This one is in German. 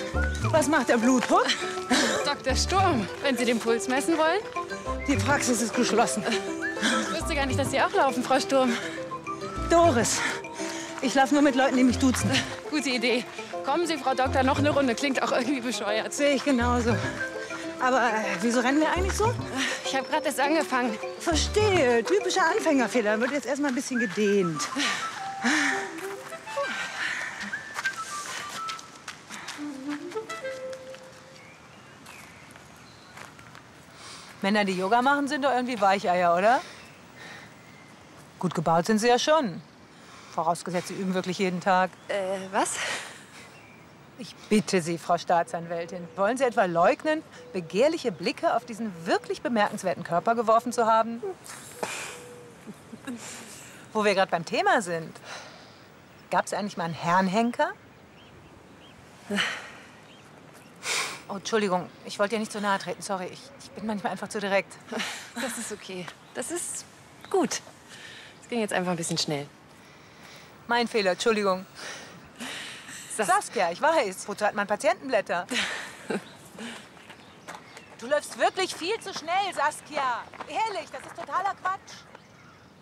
Was macht der Blutdruck? Dr. Sturm, wenn Sie den Puls messen wollen. Die Praxis ist geschlossen. Ich wusste gar nicht, dass Sie auch laufen, Frau Sturm. Doris, ich laufe nur mit Leuten, die mich duzen. Gute Idee. Kommen Sie, Frau Doktor, noch eine Runde. Klingt auch irgendwie bescheuert. Sehe ich genauso. Aber wieso rennen wir eigentlich so? Ich habe gerade erst angefangen. Verstehe. Typischer Anfängerfehler. Wird jetzt erstmal ein bisschen gedehnt. Männer, die Yoga machen, sind doch irgendwie Weicheier, oder? Gut gebaut sind sie ja schon. Vorausgesetzt, sie üben wirklich jeden Tag. Was? Ich bitte Sie, Frau Staatsanwältin, wollen Sie etwa leugnen, begehrliche Blicke auf diesen wirklich bemerkenswerten Körper geworfen zu haben? Wo wir gerade beim Thema sind. Gab es eigentlich mal einen Herrenhenker? Oh, Entschuldigung, ich wollte dir nicht so nahe treten. Sorry, ich bin manchmal einfach zu direkt. Das ist okay. Das ist gut. Es ging jetzt einfach ein bisschen schnell. Mein Fehler, Entschuldigung. Saskia, ich weiß. Wozu hat man Patientenblätter? Du läufst wirklich viel zu schnell, Saskia. Ehrlich, das ist totaler Quatsch.